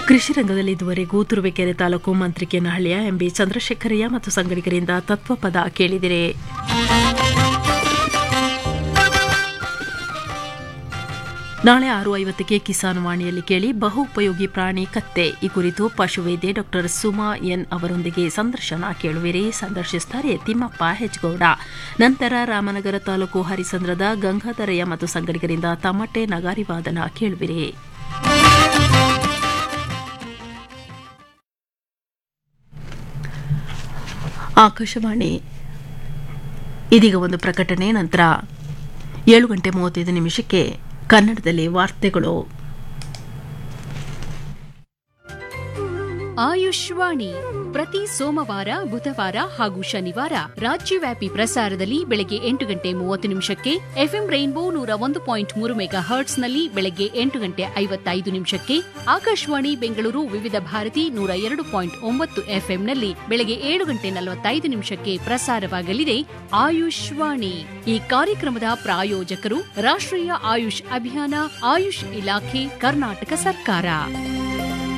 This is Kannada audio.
ಕೃಷಿ ರಂಗದಲ್ಲಿ ಇದುವರೆಗೂ ತುರುವೇಕೆರೆ ತಾಲೂಕು ಮಂತ್ರಿಕೇನಹಳ್ಳಿಯ ಎಂಬಿ ಚಂದ್ರಶೇಖರಯ್ಯ ಮತ್ತು ಸಂಗಡಿಗರಿಂದ ತತ್ವಪದ ಕೇಳಿದಿರೆ. ನಾಳೆ 6:50ಕ್ಕೆ ಕಿಸಾನ್ ವಾಣಿಯಲ್ಲಿ ಕೇಳಿ ಬಹು ಉಪಯೋಗಿ ಪ್ರಾಣಿ ಕತ್ತೆ ಈ ಕುರಿತು ಪಶುವೈದ್ಯೆ ಡಾ ಸುಮಾ ಎನ್ ಅವರೊಂದಿಗೆ ಸಂದರ್ಶನ ಕೇಳುವಿರಿ. ಸಂದರ್ಶಿಸುತ್ತಾರೆ ತಿಮ್ಮಪ್ಪ ಹೆಚ್ಗೌಡ. ನಂತರ ರಾಮನಗರ ತಾಲೂಕು ಹರಿಸಂದ್ರದ ಗಂಗಾಧರಯ್ಯ ಮತ್ತು ಸಂಗಡಿಗರಿಂದ ತಮಟೆ ನಗಾರಿ ವಾದನ ಕೇಳುವಿರಿ. ಆಕಾಶವಾಣಿ. ಇದೀಗ ಒಂದು ಪ್ರಕಟಣೆ, ನಂತರ 7:35 ಕನ್ನಡದಲ್ಲಿ ವಾರ್ತೆಗಳು. ಆಯುಷ್ವಾಣಿ ಪ್ರತಿ ಸೋಮವಾರ, ಬುಧವಾರ ಹಾಗೂ ಶನಿವಾರ ರಾಜ್ಯವ್ಯಾಪಿ ಪ್ರಸಾರದಲ್ಲಿ ಬೆಳಗ್ಗೆ 8:30 ಎಫ್ಎಂ ರೈನ್ಬೋ 101.3 ಮೆಗಾ ಹರ್ಟ್ಸ್ನಲ್ಲಿ ಬೆಳಗ್ಗೆ 8:55 ಆಕಾಶವಾಣಿ ಬೆಂಗಳೂರು ವಿವಿಧ ಭಾರತಿ 102.9 ಎಫ್ಎಂನಲ್ಲಿ ಬೆಳಗ್ಗೆ 7:45 ಪ್ರಸಾರವಾಗಲಿದೆ ಆಯುಷ್ವಾಣಿ. ಈ ಕಾರ್ಯಕ್ರಮದ ಪ್ರಾಯೋಜಕರು ರಾಷ್ಟ್ರೀಯ ಆಯುಷ್ ಅಭಿಯಾನ, ಆಯುಷ್ ಇಲಾಖೆ, ಕರ್ನಾಟಕ ಸರ್ಕಾರ.